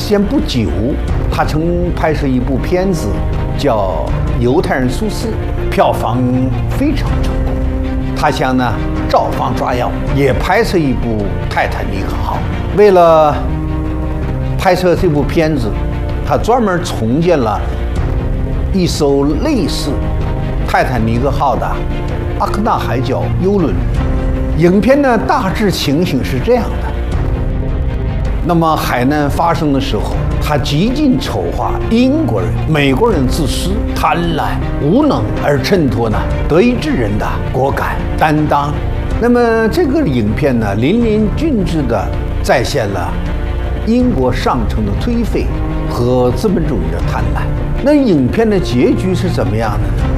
间不久，他曾拍摄一部片子叫《犹太人苏斯》，票房非常成功。他想呢照方抓药，也拍摄一部《泰坦尼克号》。为了拍摄这部片子，他专门重建了一艘类似泰坦尼克号的阿克纳海角游轮。影片呢大致情形是这样的。那么海难发生的时候，他极尽丑化英国人、美国人自私、贪婪、无能，而衬托呢德意志人的果敢担当。那么这个影片呢，淋漓尽致地再现了英国上层的颓废和资本主义的贪婪。那影片的结局是怎么样的呢？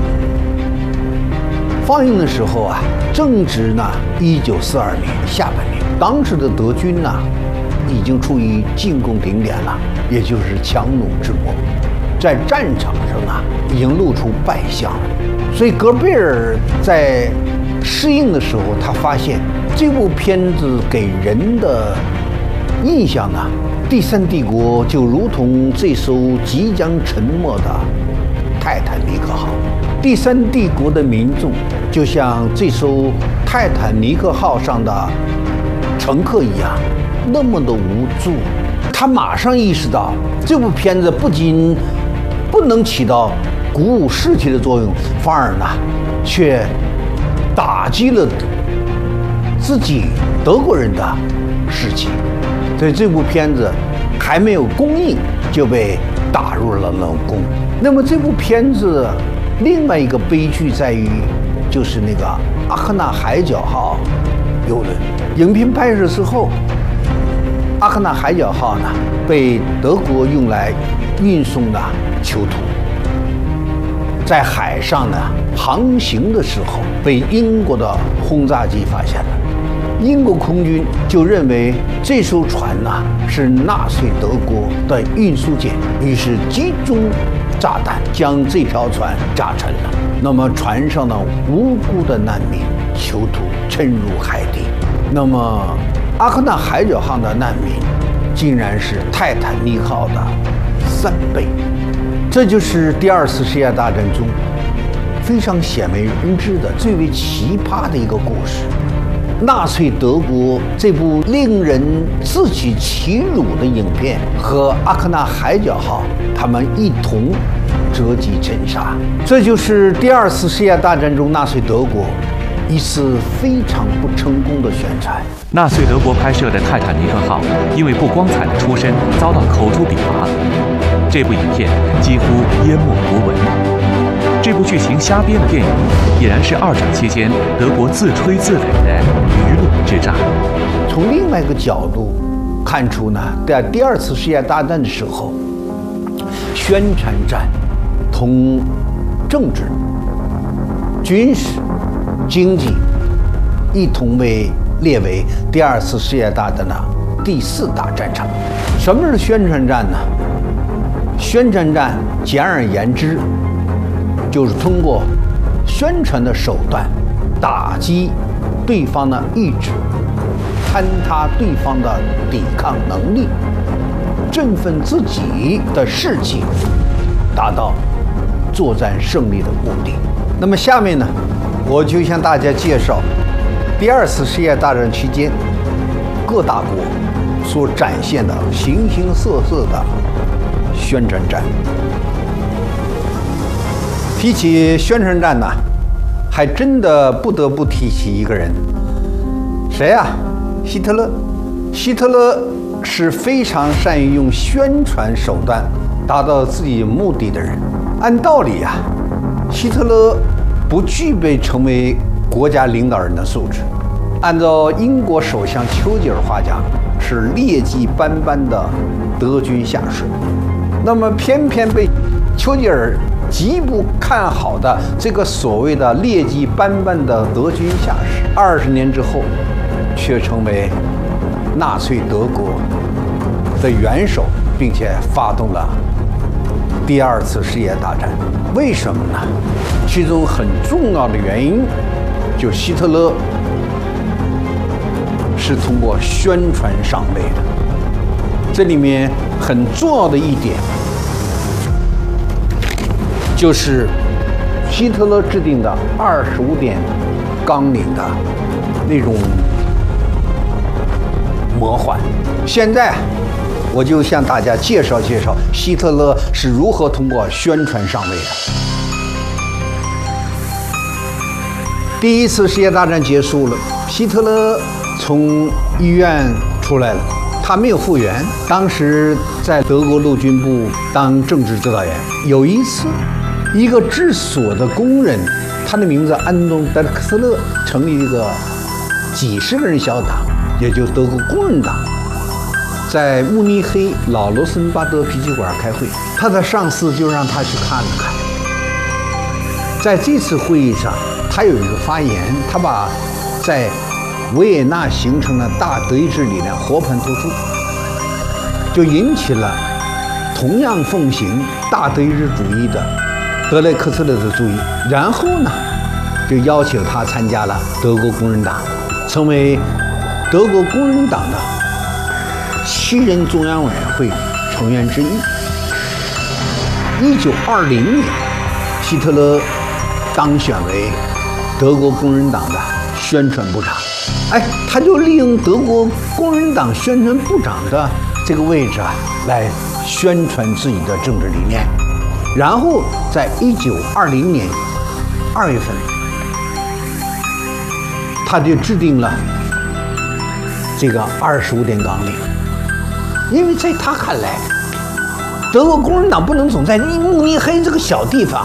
放映的时候啊，正值呢1942年下半年，当时的德军呢已经处于进攻顶点了，也就是强弩之末，在战场上啊已经露出败相了。所以戈贝尔在试映的时候，他发现这部片子给人的印象呢，第三帝国就如同这艘即将沉没的泰坦尼克号，第三帝国的民众就像这艘泰坦尼克号上的乘客一样，那么的无助。他马上意识到，这部片子不仅不能起到鼓舞士气的作用，反而呢，却打击了自己德国人的士气。所以这部片子还没有公映就被打入了冷宫。那么这部片子另外一个悲剧在于，就是那个阿克纳海角号游轮。影片拍摄之后，阿克纳海角号呢被德国用来运送的囚徒，在海上呢航行的时候被英国的轰炸机发现了。英国空军就认为这艘船呢是纳粹德国的运输舰，于是集中炸弹将这条船炸沉了。那么船上的无辜的难民囚徒沉入海底。那么阿克纳海角号的难民竟然是泰坦尼克号的3倍。这就是第二次世界大战中非常鲜为人知的最为奇葩的一个故事。纳粹德国这部令人自取其辱的影片和阿克纳海角号，他们一同折戟沉沙。这就是第二次世界大战中纳粹德国一次非常不成功的宣传。 纳粹德国拍摄的泰坦尼克号因为不光彩的出身遭到口诛笔伐，这部影片几乎淹没国文。这部剧情瞎编的电影，已然是二战期间德国自吹自擂的舆论之战。 从另外一个角度看出呢，在第二次世界大战的时候，宣传战同政治、军事、经济一同被列为第二次世界大战的第4大战场。什么是宣传战呢？宣传战简而言之，就是通过宣传的手段打击对方的意志，坍塌对方的抵抗能力，振奋自己的士气，达到作战胜利的目的。那么下面呢，我就向大家介绍第二次世界大战期间各大国所展现的形形色色的宣传战。提起宣传战呢，还真的不得不提起一个人，谁啊？希特勒。希特勒是非常善于用宣传手段达到自己目的的人。按道理啊，希特勒不具备成为国家领导人的素质。按照英国首相丘吉尔话讲，是劣迹斑斑的德军下属。那么偏偏被丘吉尔极不看好的这个所谓的劣迹斑斑的德军下士，20年之后却成为纳粹德国的元首，并且发动了第二次世界大战。为什么呢？其中很重要的原因就是希特勒是通过宣传上位的。 这里面很重要的一点，就是希特勒制定的25点纲领的那种魔幻。现在我就向大家介绍介绍希特勒是如何通过宣传上位的。第一次世界大战结束了，希特勒从医院出来了，他没有复员。当时在德国陆军部当政治指导员。有一次，一个制锁的工人，他的名字安东·德克斯勒，成立一个几十个人小党，也就是德国工人党，在慕尼黑老罗森巴德啤酒馆开会。他的上司就让他去看了看。在这次会议上，他有一个发言，他把在维也纳形成的大德意志理念和盘托出，就引起了同样奉行大德意志主义的德雷克斯勒的注意。然后呢，就邀请他参加了德国工人党，成为德国工人党的7人中央委员会成员之一。1920年，希特勒当选为德国工人党的宣传部长。他就利用德国工人党宣传部长的这个位置来宣传自己的政治理念。然后在1920年2月份，他就制定了这个25点纲领。因为在他看来，德国工人党不能总在慕尼黑这个小地方，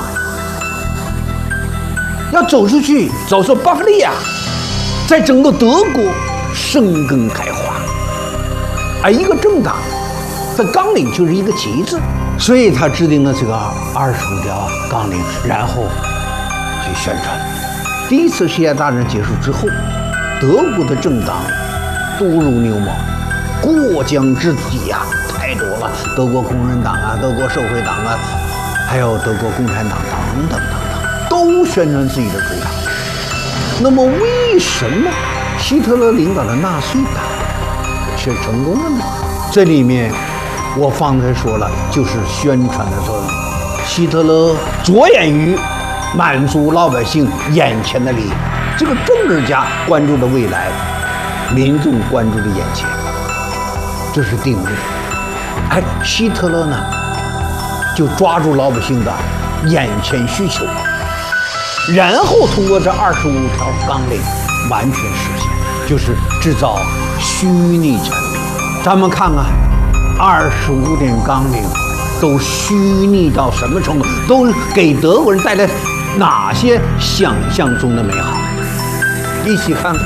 要走出去，走出巴伐利亚，在整个德国生根开花。而一个政党的纲领就是一个旗帜，所以他制定了这个25条纲领，然后去宣传。第一次世界大战结束之后，德国的政党多如牛毛，过江之鲫太多了。德国工人党德国社会党还有德国共产党等等等等，都宣传自己的主张。那么为什么希特勒领导的纳粹党却成功了呢？这里面我方才说了，就是宣传的作用。希特勒着眼于满足老百姓眼前的利益，这个政治家关注的未来，民众关注的眼前，这是定位。希特勒呢，就抓住老百姓的眼前需求，然后通过这25条纲领完全实现，就是制造虚拟产品。咱们看25点纲领都虚拟到什么程度，都给德国人带来哪些想象中的美好？一起看，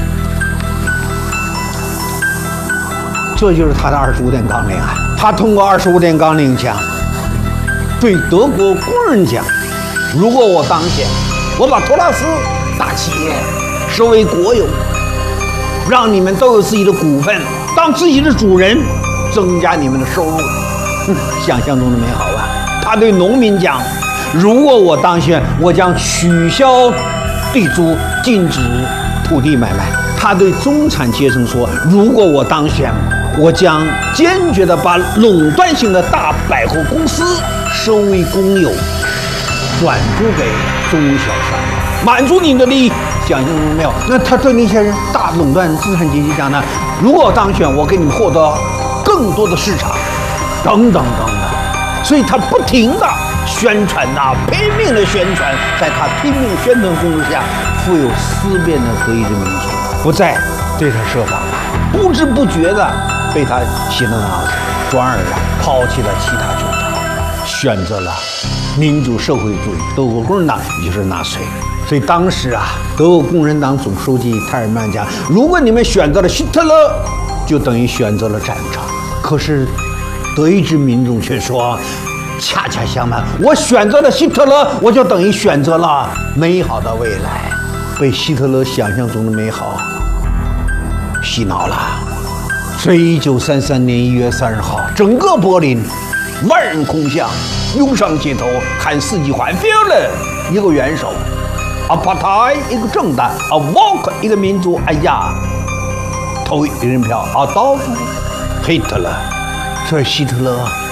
这就是他的25点纲领他通过25点纲领讲，对德国工人讲，如果我当选，我把托拉斯大企业收为国有，让你们都有自己的股份，当自己的主人，增加你们的收入。想象中的美好吧。他对农民讲，如果我当选，我将取消地租，禁止土地买卖。他对中产阶层说，如果我当选，我将坚决地把垄断性的大百货公司收为公有，转租给中小商业，满足你的利益。想象中没有？那他对那些人大垄断资产阶级讲呢，如果我当选，我给你们获得更多的市场，等等等等。所以他不停地宣传拼命的宣传，在他拼命宣传攻势下，富有思辨的德意志民族不再对他设防，不知不觉地被他洗了脑子，转而抛弃了其他政党，选择了民主社会主义德国共产党，也就是纳粹。所以当时德国共产党总书记泰尔曼讲，如果你们选择了希特勒，就等于选择了战场。可是德意志民众却说，恰恰相反，我选择了希特勒，我就等于选择了美好的未来。被希特勒想象中的美好洗脑了。所以1933年1月30号，整个柏林万人空巷，涌上街头看四季环 ，Führer 一个元首，Partei 一个政党，Volk 一个民族，投一人票，Adolf Hitler 所以希特勒